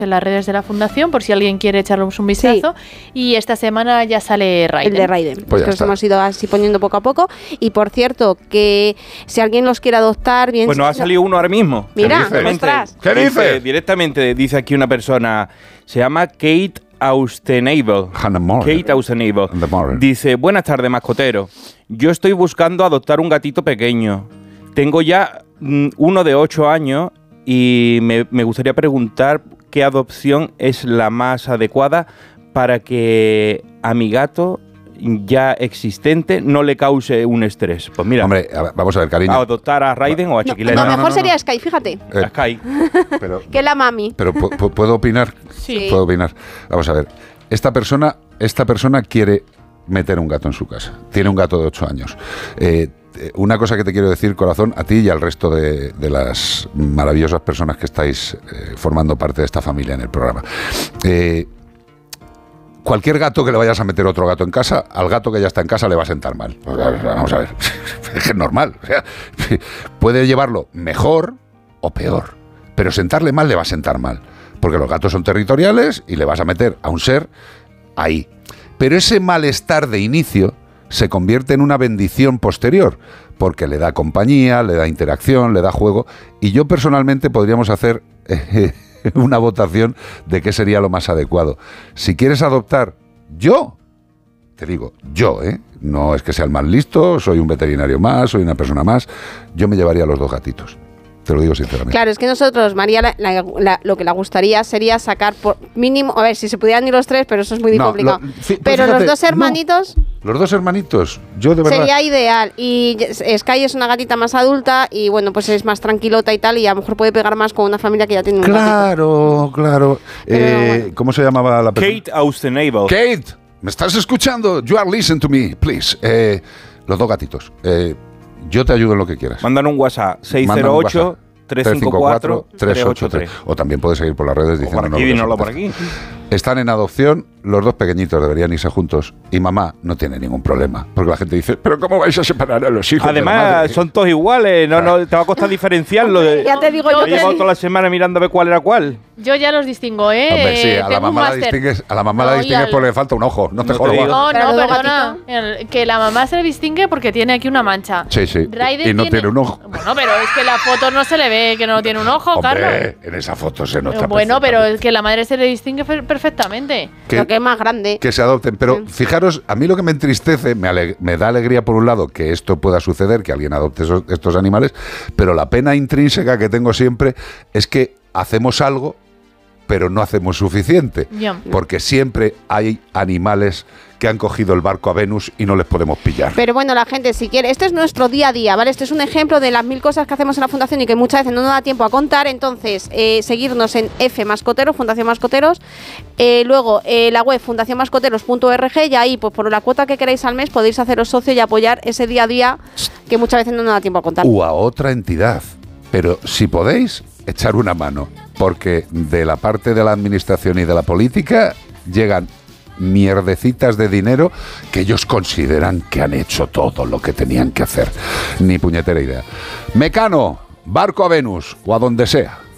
en las redes de la fundación, por si alguien quiere echarles un vistazo. Sí. Y esta semana ya sale Raiden. El de Raiden. Pues que los hemos ido así poniendo poco a poco. Y por cierto, que si alguien los quiere adoptar, bien. Pues nos ha salido uno ahora mismo. Mira, ¿qué dice? Directamente dice aquí una persona, se llama Kate Austenable. Kate Austenable. Dice, buenas tardes, mascotero. Yo estoy buscando adoptar un gatito pequeño. Tengo ya uno de 8 años y me gustaría preguntar qué adopción es la más adecuada para que a mi gato ya existente no le cause un estrés. Pues mira, hombre, vamos a ver, cariño. ¿A adoptar a Raiden o a Chiquilena? No, mejor sería Sky, fíjate. Sky. Que es la mami. Pero ¿puedo opinar? Sí. Puedo opinar. Vamos a ver. Esta persona quiere meter un gato en su casa. Tiene un gato de 8 años. Una cosa que te quiero decir, corazón, a ti y al resto de las maravillosas personas que estáis formando parte de esta familia en el programa. Cualquier gato que le vayas a meter otro gato en casa, al gato que ya está en casa le va a sentar mal. Vamos a ver, es normal. O sea, puede llevarlo mejor o peor, pero sentarle mal le va a sentar mal, porque los gatos son territoriales y le vas a meter a un ser ahí. Pero ese malestar de inicio se convierte en una bendición posterior, porque le da compañía, le da interacción, le da juego, y yo personalmente podríamos hacer una votación de qué sería lo más adecuado. Si quieres adoptar, yo, no es que sea el más listo, soy un veterinario más, soy una persona más, yo me llevaría a los 2 gatitos. Te lo digo sinceramente. Claro, es que nosotros, María, lo que le gustaría sería sacar por mínimo, a ver, si se pudieran ir los 3, pero eso es muy complicado. Pero fíjate, los 2 hermanitos... No, los 2 hermanitos, yo de verdad... Sería ideal. Y Sky es una gatita más adulta y, bueno, pues es más tranquilota y tal, y a lo mejor puede pegar más con una familia que ya tiene un gatito. Claro. ¿Cómo se llamaba la persona? Kate Austenable. Kate, ¿me estás escuchando? You are listening to me, please. Los 2 gatitos. Yo te ayudo en lo que quieras. Mandan un WhatsApp 608-354-383. O también puedes seguir por las redes diciendo... Por aquí. Están en adopción, los 2 pequeñitos deberían irse juntos y mamá no tiene ningún problema. Porque la gente dice, ¿pero cómo vais a separar a los hijos? Además, son todos iguales, no te va a costar diferenciarlo. Ya te digo yo. He llevado toda la semana mirando a ver cuál era cuál. Yo ya los distingo, Hombre, sí, a la mamá la distingues porque le falta un ojo, no te jodas. No, perdona, que la mamá se le distingue porque tiene aquí una mancha. Sí. Raiden y no tiene un ojo. Bueno, pero es que la foto no se le ve que no tiene un ojo, Hombre, Carlos. en esa foto se nota. Bueno, pero es que la madre se le distingue perfectamente. Lo que es más grande. Que se adopten. Pero fijaros, a mí lo que me entristece, me da alegría por un lado que esto pueda suceder, que alguien adopte estos animales, pero la pena intrínseca que tengo siempre es que hacemos algo, pero no hacemos suficiente. Porque siempre hay animales que han cogido el barco a Venus y no les podemos pillar. Pero bueno, la gente, si quiere, este es nuestro día a día, ¿vale? Este es un ejemplo de las 1000 cosas que hacemos en la Fundación y que muchas veces no nos da tiempo a contar. Entonces, seguirnos en F Mascoteros, Fundación Mascoteros. Luego, la web fundacionmascoteros.org, y ahí, pues por la cuota que queráis al mes, podéis haceros socio y apoyar ese día a día que muchas veces no nos da tiempo a contar. O a otra entidad. Pero si podéis, echar una mano, porque de la parte de la administración y de la política llegan mierdecitas de dinero que ellos consideran que han hecho todo lo que tenían que hacer. Ni puñetera idea. Mecano, barco a Venus o a donde sea.